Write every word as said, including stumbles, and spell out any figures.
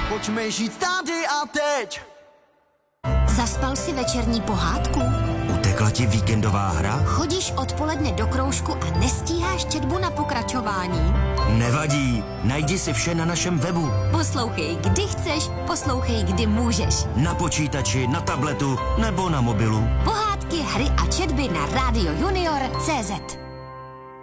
Pojďme žít tady a teď. Zaspal si večerní pohádku? Utekla ti víkendová hra? Chodíš odpoledne do kroužku a nestíháš četbu na pokračování? Nevadí, najdi si vše na našem webu. Poslouchej, kdy chceš, poslouchej, kdy můžeš. Na počítači, na tabletu nebo na mobilu. Pohádky, hry a četby na rádio junior tečka cé zet.